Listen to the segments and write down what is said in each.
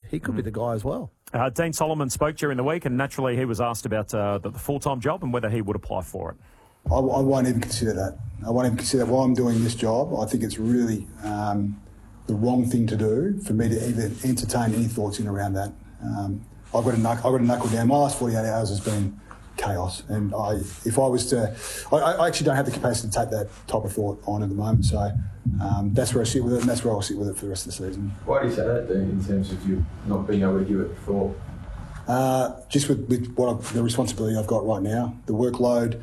he could be the guy as well. Dean Solomon spoke during the week, and naturally he was asked about the full-time job and whether he would apply for it. I won't even consider that. I won't even consider that while I'm doing this job. I think it's really the wrong thing to do for me to even entertain any thoughts in around that. I've got to knuckle down. My last 48 hours has been chaos, and if I was to, I actually don't have the capacity to take that type of thought on at the moment. So that's where I sit with it, and that's where I'll sit with it for the rest of the season. Why do you say that, Dean, in terms of you not being able to give it thought? Just with the responsibility I've got right now, the workload.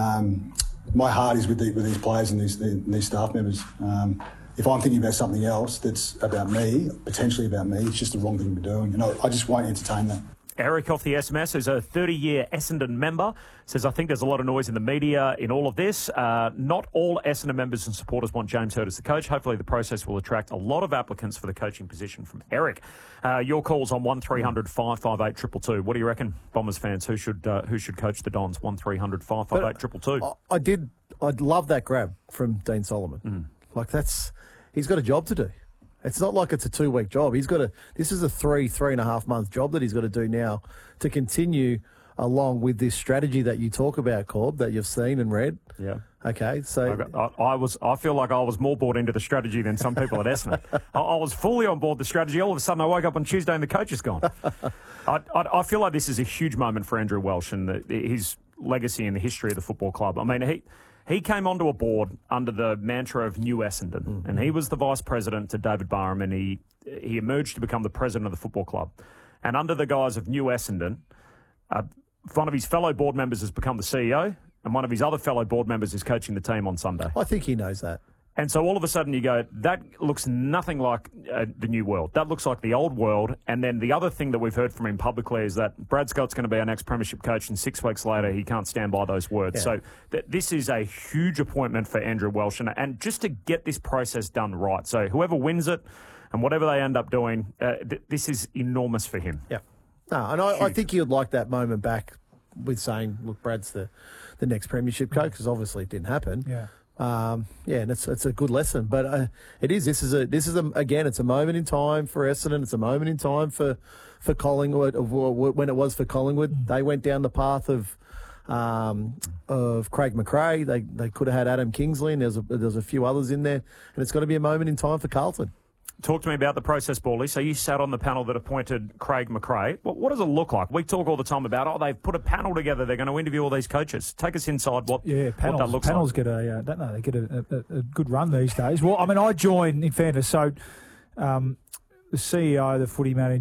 My heart is with these players and these staff members. If I'm thinking about something else that's about me, potentially about me, it's just the wrong thing to be doing, and I just won't entertain that. Eric off the SMS, who's a 30-year Essendon member, says, I think there's a lot of noise in the media in all of this. Not all Essendon members and supporters want James Hird as the coach. Hopefully the process will attract a lot of applicants for the coaching position from Eric. Your calls on 1300 558 222. What do you reckon, Bombers fans? Who should coach the Dons? 1300 558 222. I'd love that grab from Dean Solomon. He's got a job to do. It's not like it's a 2-week job. This is a 3.5 month job that he's got to do now to continue along with this strategy that you talk about, Corb, that you've seen and read. Yeah. Okay, so I feel like I was more bought into the strategy than some people at Essendon. I was fully on board the strategy. All of a sudden, I woke up on Tuesday and the coach is gone. I feel like this is a huge moment for Andrew Welsh and his legacy in the history of the football club. I mean, he came onto a board under the mantra of New Essendon, and he was the vice president to David Barham, and he emerged to become the president of the football club. And under the guise of New Essendon, one of his fellow board members has become the CEO, and one of his other fellow board members is coaching the team on Sunday. I think he knows that. And so all of a sudden you go, that looks nothing like the new world. That looks like the old world. And then the other thing that we've heard from him publicly is that Brad Scott's going to be our next premiership coach, and 6 weeks later he can't stand by those words. Yeah. So this is a huge appointment for Andrew Welsh, and just to get this process done right. So whoever wins it and whatever they end up doing, this is enormous for him. Yeah. No, and I think he would like that moment back with saying, look, Brad's the next premiership coach, because obviously it didn't happen. Yeah. And it's a good lesson, but this is again, it's a moment in time for Essendon. It's a moment in time for Collingwood. When it was for Collingwood, they went down the path of Craig McRae. They could have had Adam Kingsley, and there's a few others in there, and it's got to be a moment in time for Carlton. Talk to me about the process, Bally. So you sat on the panel that appointed Craig McRae. What does it look like? We talk all the time about, they've put a panel together. They're going to interview all these coaches. Take us inside what that looks panels like. Get a good run these days. Well, I mean, I joined, in fairness, so the CEO, the footy manager,